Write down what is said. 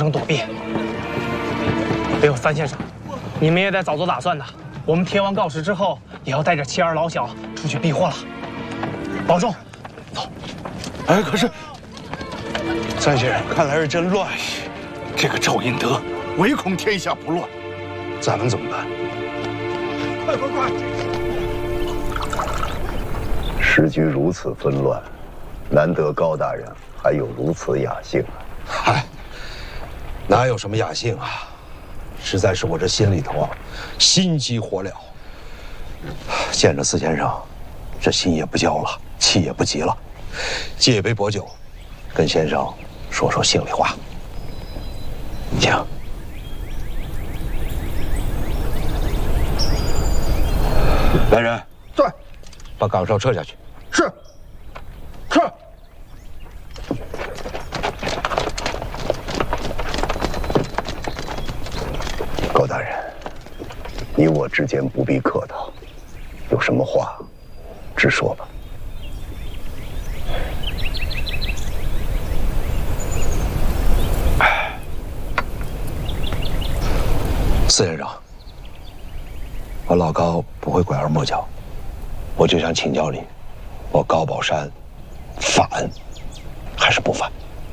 能躲避。还有三先生，你们也得早做打算呐。我们天王告示之后，也要带着妻儿老小出去避祸了。保重，走。 哎，可是，三先生看来是真乱呀。这个赵英德唯恐天下不乱，咱们怎么办？快快快！ 时局如此纷乱，难得高大人还有如此雅兴啊！ 嗨，哪有什么雅兴啊？实在是我这心里头啊，心急火燎。见着四先生，这心也不焦了，气也不急了。借一杯薄酒，跟先生说说心里话。请。来人， 在， 把岗哨撤下去。 是。撤。 高大人，你我之间不必客套，有什么话，直说吧。 四先生，我老高不会拐弯抹角，我就想请教你，我高宝山反还是不反？